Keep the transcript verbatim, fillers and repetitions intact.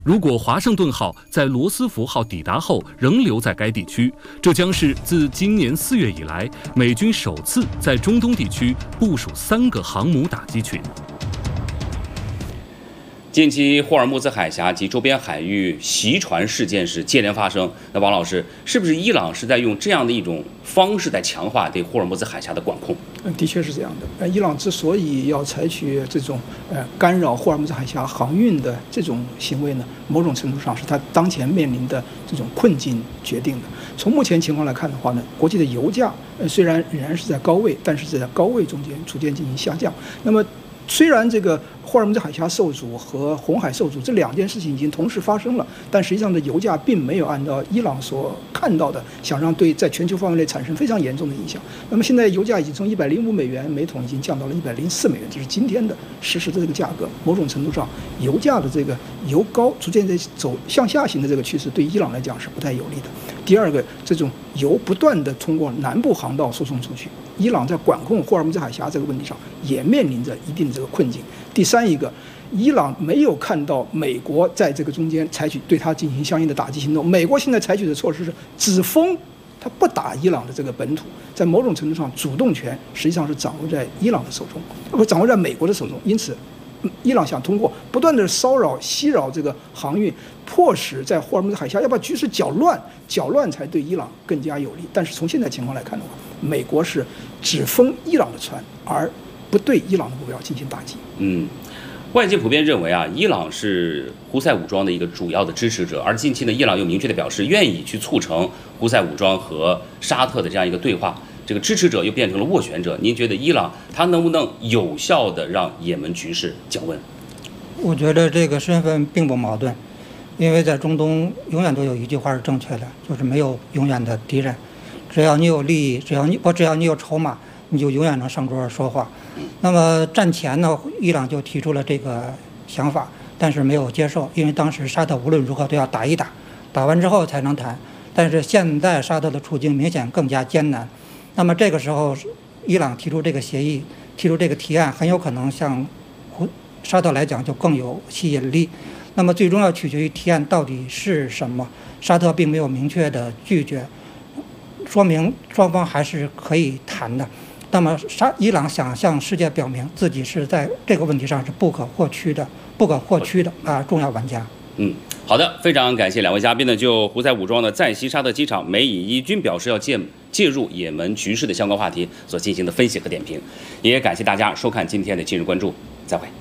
如果华盛顿号在罗斯福号抵达后仍留在该地区，这将是自今年四月以来美军首次在中东地区部署三个航母打击群。 近期霍尔木兹海峡及周边海域袭船事件是接连发生，那王老师，是不是伊朗是在用这样的一种方式在强化对霍尔木兹海峡的管控？ 嗯，的确是这样的。呃，伊朗之所以要采取这种呃干扰霍尔木兹海峡航运的这种行为呢，某种程度上是它当前面临的这种困境决定的。从目前情况来看的话呢，国际的油价呃虽然仍然是在高位，但是在高位中间逐渐进行下降。那么虽然这个霍尔木兹海峡受阻和红海受阻这两件事情已经同时发生了，但实际上的油价并没有按照伊朗所看到的，想让对在全球范围内产生非常严重的影响。那么现在油价已经从一百零五美元每桶已经降到了一百零四美元，这是今天的实时的这个价格。某种程度上，油价的这个油高逐渐在走向下行的这个趋势，对伊朗来讲是不太有利的。第二个，这种油不断的通过南部航道输送出去，伊朗在管控霍尔木兹海峡这个问题上也面临着一定的这个困境。第三一个，伊朗没有看到美国在这个中间采取对它进行相应的打击行动。美国现在采取的措施是只封，它不打伊朗的这个本土，在某种程度上，主动权实际上是掌握在伊朗的手中，不掌握在美国的手中。因此，伊朗想通过不断的骚扰、袭扰这个航运，迫使在霍尔木兹海峡要把局势搅乱，搅乱才对伊朗更加有利。但是从现在情况来看的话，美国是只封伊朗的船，而不对伊朗的目标进行打击。 嗯，外界普遍认为啊，伊朗是胡塞武装的一个主要的支持者，而近期呢，伊朗又明确的表示愿意去促成胡塞武装和沙特的这样一个对话。这个支持者又变成了斡旋者，您觉得伊朗它能不能有效的让也门局势降温？ 我觉得这个身份并不矛盾，因为在中东永远都有一句话是正确的，就是没有永远的敌人，只要你有利益，只要你不只要你有筹码，你就永远能上桌说话。那么战前呢，伊朗就提出了这个想法，但是没有接受，因为当时沙特无论如何都要打一打，打完之后才能谈。但是现在沙特的处境明显更加艰难。那么这个时候，伊朗提出这个协议，提出这个提案，很有可能向沙特来讲就更有吸引力。那么最终要取决于提案到底是什么。沙特并没有明确的拒绝，说明双方还是可以谈的。那么沙伊朗想向世界表明自己是在这个问题上是不可或缺的、不可或缺的啊重要玩家。 嗯。好的，非常感谢两位嘉宾呢，就胡塞武装呢在西沙特机场美以伊军表示要介介入也门局势的相关话题所进行的分析和点评，也感谢大家收看今天的今日关注，再会。